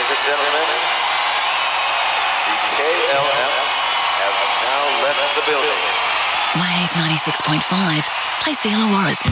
Ladies and gentlemen, the KLM have now left the building. Wave 96.5 plays the Illawarra's